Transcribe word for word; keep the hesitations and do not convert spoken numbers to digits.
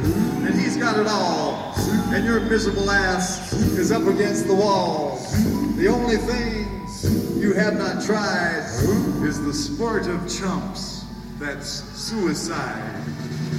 and he's got it all, and your miserable ass is up against the wall. The only thing you have not tried is the sport of chumps. That's suicide.